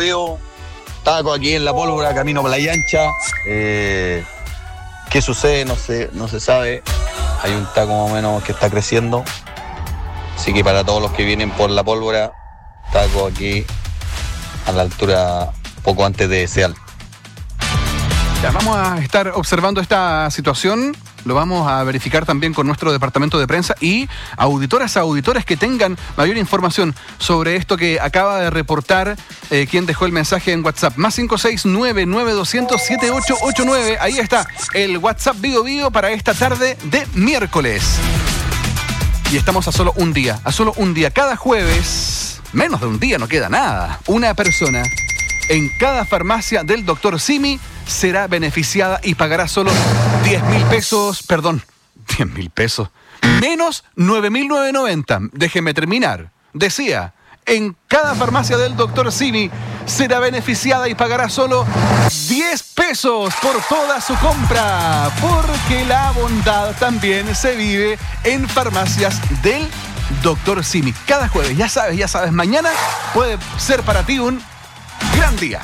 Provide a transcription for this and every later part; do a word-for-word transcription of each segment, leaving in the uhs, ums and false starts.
Biobío. Taco aquí en La Pólvora, camino a Playa Ancha. Eh, ¿Qué sucede? No se, no se sabe. Hay un taco más o menos que está creciendo. Así que para todos los que vienen por La Pólvora, taco aquí a la altura poco antes de Seal. Ya, vamos a estar observando esta situación. Lo vamos a verificar también con nuestro departamento de prensa y auditoras, auditores que tengan mayor información sobre esto que acaba de reportar eh, quien dejó el mensaje en WhatsApp. Más cinco seis nueve nueve dos cero cero siete ocho ocho nueve. Ahí está el WhatsApp Bio Bio para esta tarde de miércoles. Y estamos a solo un día, a solo un día. Cada jueves, menos de un día, no queda nada. Una persona en cada farmacia del doctor Simi será beneficiada y pagará solo diez mil pesos, perdón, diez mil pesos, menos nueve mil novecientos noventa. Déjeme terminar. Decía, en cada farmacia del doctor Simi será beneficiada y pagará solo diez pesos por toda su compra, porque la bondad también se vive en farmacias del doctor Simi. Cada jueves, ya sabes, ya sabes, mañana puede ser para ti un gran día.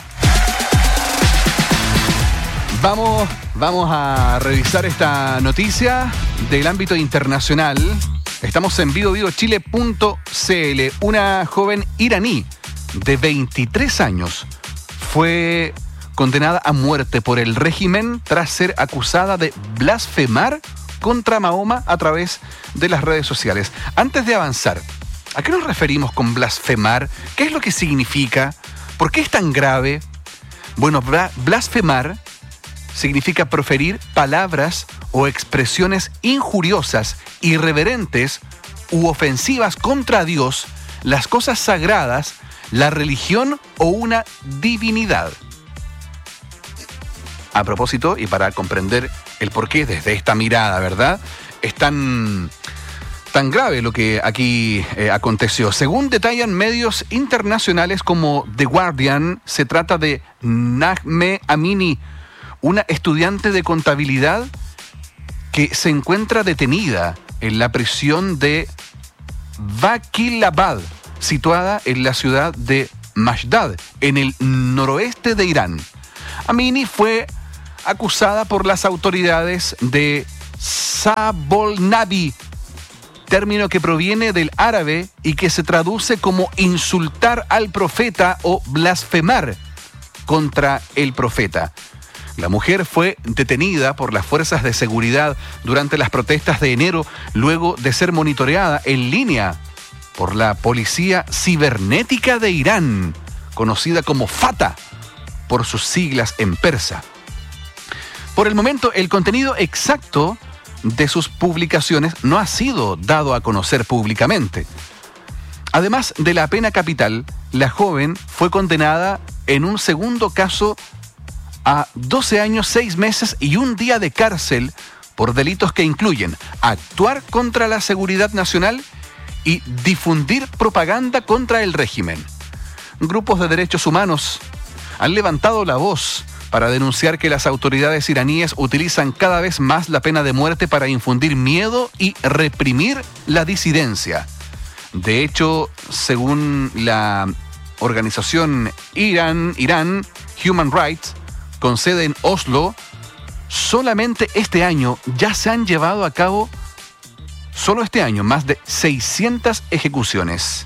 Vamos, vamos a revisar esta noticia del ámbito internacional. Estamos en vivo vivo chile punto c l. Una joven iraní de veintitrés años fue condenada a muerte por el régimen tras ser acusada de blasfemar contra Mahoma a través de las redes sociales. Antes de avanzar, ¿a qué nos referimos con blasfemar? ¿Qué es lo que significa? ¿Por qué es tan grave? Bueno, blasfemar significa proferir palabras o expresiones injuriosas, irreverentes u ofensivas contra Dios, las cosas sagradas, la religión o una divinidad. A propósito, y para comprender el porqué desde esta mirada, ¿verdad? Es tan, tan grave lo que aquí eh, aconteció. Según detallan medios internacionales como The Guardian, se trata de Najme Amini, una estudiante de contabilidad que se encuentra detenida en la prisión de Vakilabad, situada en la ciudad de Mashdad, en el noroeste de Irán. Amini fue acusada por las autoridades de Sabolnabi, término que proviene del árabe y que se traduce como insultar al profeta o blasfemar contra el profeta. La mujer fue detenida por las fuerzas de seguridad durante las protestas de enero, luego de ser monitoreada en línea por la Policía Cibernética de Irán, conocida como FATA por sus siglas en persa. Por el momento, el contenido exacto de sus publicaciones no ha sido dado a conocer públicamente. Además de la pena capital, la joven fue condenada en un segundo caso a doce años, seis meses y un día de cárcel por delitos que incluyen actuar contra la seguridad nacional y difundir propaganda contra el régimen. Grupos de derechos humanos han levantado la voz para denunciar que las autoridades iraníes utilizan cada vez más la pena de muerte para infundir miedo y reprimir la disidencia. De hecho, según la organización Irán, Irán Human Rights, con sede en Oslo, solamente este año ya se han llevado a cabo, solo este año, más de seiscientas ejecuciones.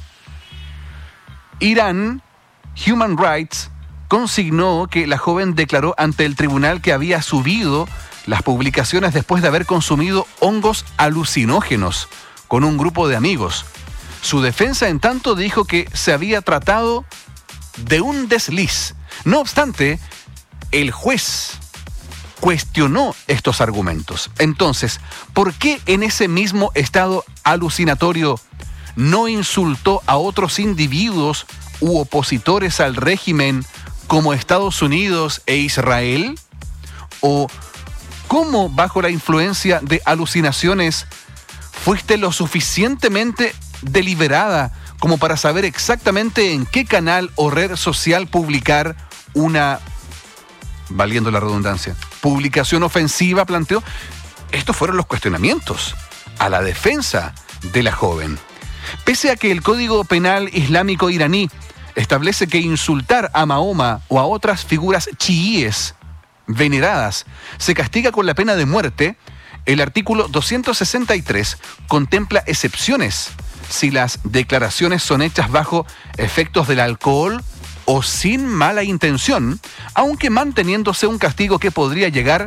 Irán Human Rights consignó que la joven declaró ante el tribunal que había subido las publicaciones después de haber consumido hongos alucinógenos con un grupo de amigos. Su defensa, en tanto, dijo que se había tratado de un desliz. No obstante, el juez cuestionó estos argumentos. Entonces, ¿por qué en ese mismo estado alucinatorio no insultó a otros individuos u opositores al régimen como Estados Unidos e Israel? ¿O cómo, bajo la influencia de alucinaciones, fuiste lo suficientemente deliberada como para saber exactamente en qué canal o red social publicar una, valiendo la redundancia, publicación ofensiva? Planteó. Estos fueron los cuestionamientos a la defensa de la joven. Pese a que el Código Penal Islámico iraní establece que insultar a Mahoma o a otras figuras chiíes veneradas se castiga con la pena de muerte. El artículo doscientos sesenta y tres contempla excepciones si las declaraciones son hechas bajo efectos del alcohol o sin mala intención, aunque manteniéndose un castigo que podría llegar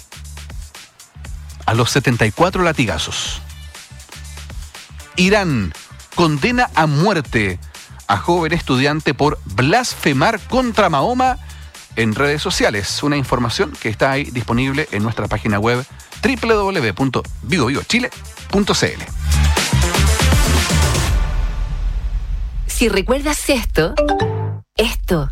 a los setenta y cuatro latigazos. Irán condena a muerte a joven estudiante por blasfemar contra Mahoma en redes sociales. Una información que está ahí disponible en nuestra página web doble u doble u doble u punto vigo vigo chile punto c l. Si recuerdas esto, esto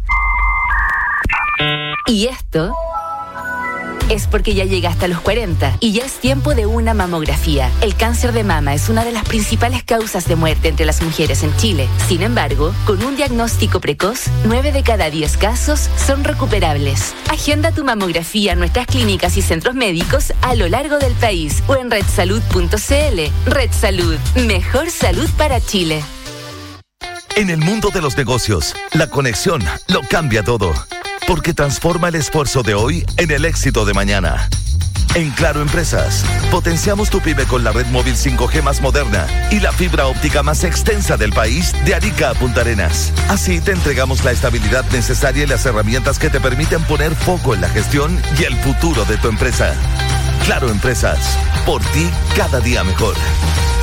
y esto, es porque ya llegaste a los cuarenta y ya es tiempo de una mamografía. El cáncer de mama es una de las principales causas de muerte entre las mujeres en Chile. Sin embargo, con un diagnóstico precoz, nueve de cada diez casos son recuperables. Agenda tu mamografía en nuestras clínicas y centros médicos a lo largo del país o en red salud punto c l. Red Salud, mejor salud para Chile. En el mundo de los negocios, la conexión lo cambia todo, porque transforma el esfuerzo de hoy en el éxito de mañana. En Claro Empresas, potenciamos tu pyme con la red móvil cinco G más moderna y la fibra óptica más extensa del país, de Arica a Punta Arenas. Así te entregamos la estabilidad necesaria y las herramientas que te permiten poner foco en la gestión y el futuro de tu empresa. Claro Empresas, por ti cada día mejor.